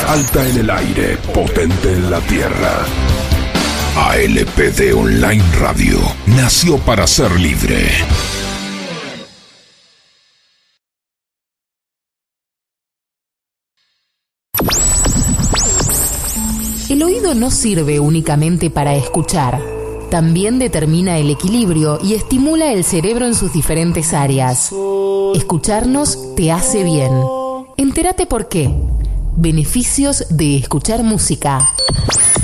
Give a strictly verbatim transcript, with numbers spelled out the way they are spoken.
Alta en el aire, potente en la tierra. A L P D Online Radio nació para ser libre. El oído no sirve únicamente para escuchar. También determina el equilibrio y estimula el cerebro en sus diferentes áreas. Escucharnos te hace bien. Entérate por qué. Beneficios de escuchar música.